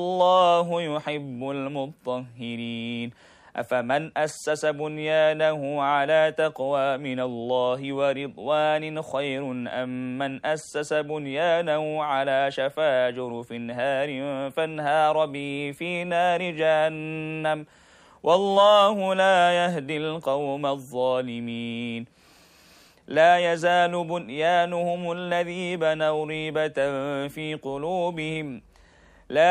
والله يحب المطهرين. أفمن أسس بنيانه على تقوى من الله ورضوان خير أم من أسس بنيانه على شفا جرف هار فانهار به في نار جهنم والله لا يهدي القوم الظالمين. لا يزال بنيانهم الذي بنوا ريبة في قلوبهم